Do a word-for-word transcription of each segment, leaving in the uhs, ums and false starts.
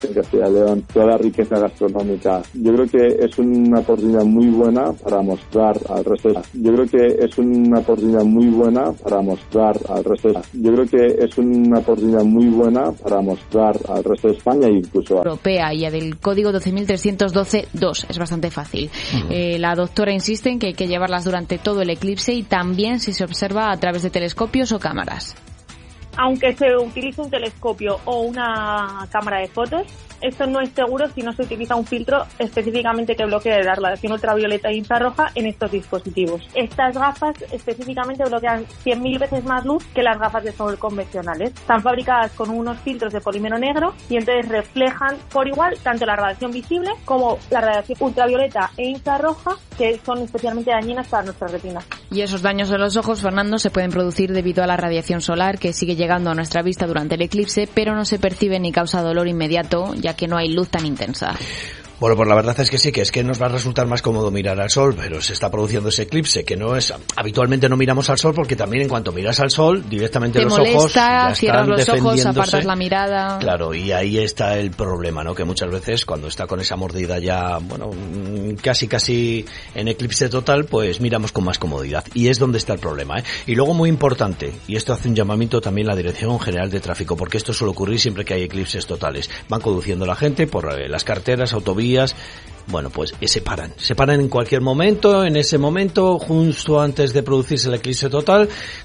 en Castilla y León, toda la riqueza gastronómica. Yo creo que es una oportunidad muy buena para mostrar al resto de... Yo creo que es una oportunidad muy buena para mostrar al resto de... Yo creo que es una oportunidad muy buena para mostrar al resto de España e incluso... Europea y del código doce mil trescientos doce punto dos. Es bastante fácil. Uh-huh. Eh, la doctora insiste en que hay que llevarlas durante todo el eclipse y también si se observa a través de telescopios o cámaras. Aunque se utilice un telescopio o una cámara de fotos, esto no es seguro si no se utiliza un filtro específicamente que bloquee la radiación ultravioleta e infrarroja en estos dispositivos. Estas gafas específicamente bloquean cien mil veces más luz que las gafas de sol convencionales. Están fabricadas con unos filtros de polímero negro y entonces reflejan por igual tanto la radiación visible como la radiación ultravioleta e infrarroja, que son especialmente dañinas para nuestras retinas. Y esos daños de los ojos, Fernando, se pueden producir debido a la radiación solar que sigue llegando a nuestra vista durante el eclipse, pero no se percibe ni causa dolor inmediato, ya que no hay luz tan intensa. Bueno, pues la verdad es que sí, que es que nos va a resultar más cómodo mirar al sol, pero se está produciendo ese eclipse, que no es... Habitualmente no miramos al sol porque también en cuanto miras al sol, directamente te los molesta, ojos ya cierras están los ojos, defendiéndose. apartas la mirada. Claro, y ahí está el problema, ¿no? Que muchas veces cuando está con esa mordida ya, bueno, casi casi en eclipse total, pues miramos con más comodidad. Y es donde está el problema, ¿eh? Y luego muy importante, y esto hace un llamamiento también a la Dirección General de Tráfico, porque esto suele ocurrir siempre que hay eclipses totales. Van conduciendo la gente por las carreteras, autovías... Bueno, pues se paran, se paran en cualquier momento, en ese momento, justo antes de producirse el eclipse total,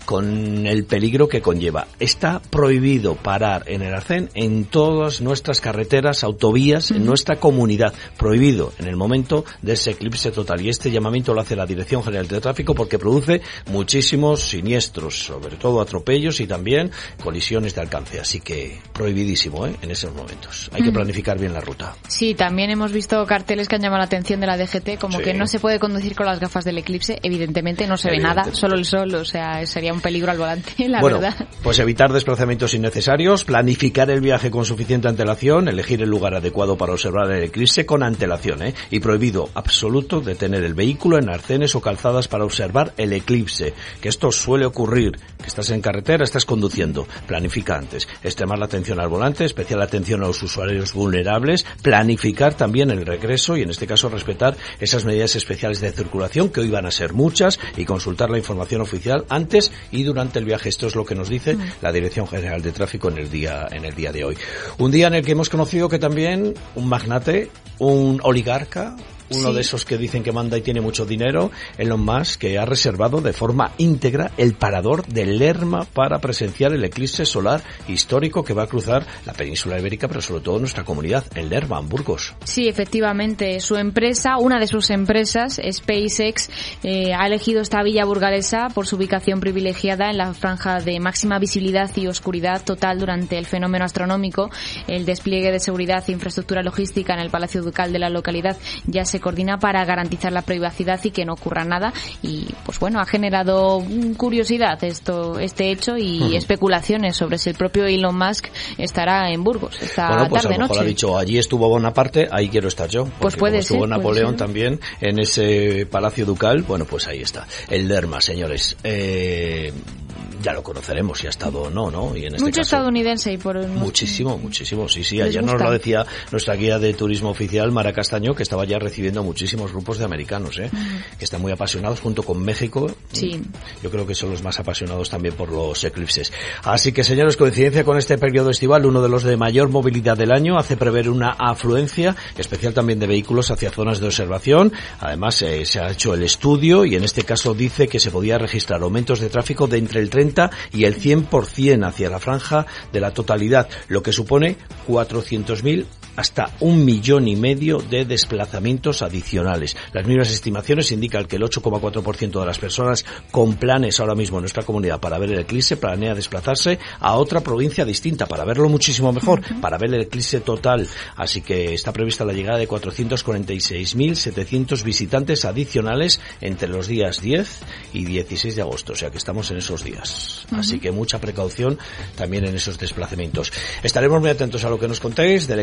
con el peligro que conlleva. Está prohibido parar en el arcén en todas nuestras carreteras, autovías, en nuestra comunidad. Prohibido en el momento de ese eclipse total. Y este llamamiento lo hace la Dirección General de Tráfico porque produce muchísimos siniestros, sobre todo atropellos y también colisiones de alcance. Así que prohibidísimo, ¿eh? En esos momentos. Hay que planificar bien la ruta. Sí, también hemos visto carteles que han llamado la atención de la D G T, como sí. que no se puede conducir con las gafas del eclipse. Evidentemente no se ve nada, solo el sol, o sea, sería un peligro al volante, la bueno, verdad. Pues evitar desplazamientos innecesarios, planificar el viaje con suficiente antelación, elegir el lugar adecuado para observar el eclipse con antelación, ¿eh? Y prohibido absoluto detener el vehículo en arcenes o calzadas para observar el eclipse, que esto suele ocurrir, que estás en carretera, estás conduciendo, planifica antes, extremar la atención al volante, especial atención a los usuarios vulnerables, planificar también el regreso y en este caso respetar esas medidas especiales de circulación, que hoy van a ser muchas, y consultar la información oficial antes y durante el viaje. Esto es lo que nos dice la Dirección General de Tráfico en el día en el día de hoy. Un día en el que hemos conocido que también un magnate, un oligarca, uno sí. de esos que dicen que manda y tiene mucho dinero, Elon Musk, que ha reservado de forma íntegra el parador de Lerma para presenciar el eclipse solar histórico que va a cruzar la península ibérica, pero sobre todo nuestra comunidad, en Lerma, en Burgos. Sí, efectivamente. Su empresa, una de sus empresas, SpaceX, eh, ha elegido esta villa burgalesa por su ubicación privilegiada en la franja de máxima visibilidad y oscuridad total durante el fenómeno astronómico. El despliegue de seguridad e infraestructura logística en el Palacio Ducal de la localidad ya se coordina para garantizar la privacidad y que no ocurra nada, y pues bueno, ha generado curiosidad esto este hecho y uh-huh. especulaciones sobre si el propio Elon Musk estará en Burgos esta bueno, pues tarde a lo mejor noche. Ha dicho, allí estuvo Bonaparte, ahí quiero estar yo, pues puede como estuvo ser, Napoleón puede ser. También en ese Palacio Ducal, bueno, pues ahí está el Lerma, señores. eh Ya lo conoceremos si ha estado o no, ¿no? Y en este Mucho caso, estadounidense y por... Muchísimo, muchísimo, sí, sí. Les Ayer gusta. nos lo decía nuestra guía de turismo oficial, Mara Castaño, que estaba ya recibiendo muchísimos grupos de americanos, ¿eh? Mm. Que están muy apasionados junto con México. Sí. Yo creo que son los más apasionados también por los eclipses. Así que, señores, coincidencia con este periodo estival, uno de los de mayor movilidad del año, hace prever una afluencia especial también de vehículos hacia zonas de observación. Además, eh, se ha hecho el estudio y en este caso dice que se podía registrar aumentos de tráfico de entre el treinta y el cien por ciento hacia la franja de la totalidad, lo que supone cuatrocientos mil hasta un millón y medio de desplazamientos adicionales. Las mismas estimaciones indican que el ocho coma cuatro por ciento de las personas con planes ahora mismo en nuestra comunidad para ver el eclipse planea desplazarse a otra provincia distinta para verlo muchísimo mejor, uh-huh. para ver el eclipse total. Así que está prevista la llegada de cuatrocientos cuarenta y seis mil setecientos visitantes adicionales entre los días diez y dieciséis de agosto, o sea que estamos en esos días. Uh-huh. Así que mucha precaución también en esos desplazamientos. Estaremos muy atentos a lo que nos contéis del eclipse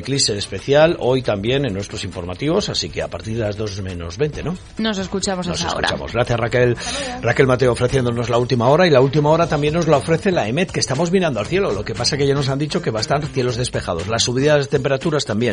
especial hoy también en nuestros informativos, así que a partir de las dos menos veinte, ¿no? Nos escuchamos Nos hasta escuchamos. ahora. Gracias, Raquel. Raquel Mateo ofreciéndonos la última hora, y la última hora también nos la ofrece la EMET, que estamos mirando al cielo. Lo que pasa que ya nos han dicho que va a estar cielos despejados. Las subidas de temperaturas también.